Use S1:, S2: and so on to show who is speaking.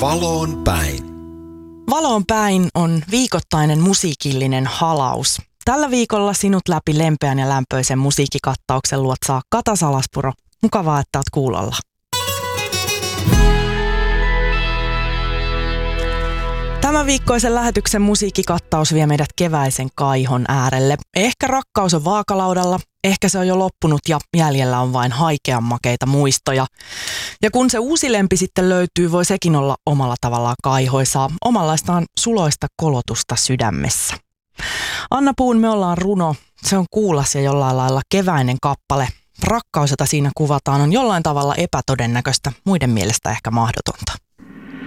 S1: Valoon päin.
S2: Valoon päin on viikoittainen musiikillinen halaus. Tällä viikolla sinut läpi lempeän ja lämpöisen musiikkikattauksen luotsaa Kata Salaspuro. Mukavaa, että oot kuulolla. Tämän viikkoisen lähetyksen musiikkikattaus vie meidät keväisen kaihon äärelle. Ehkä rakkaus on vaakalaudalla, ehkä se on jo loppunut ja jäljellä on vain haikean makeita muistoja. Ja kun se uusi lempi sitten löytyy, voi sekin olla omalla tavallaan kaihoisaa, omanlaistaan suloista kolotusta sydämessä. Anna Puun Me ollaan runo, se on kuulas ja jollain lailla keväinen kappale. Rakkaus, jota siinä kuvataan, on jollain tavalla epätodennäköistä, muiden mielestä ehkä mahdotonta.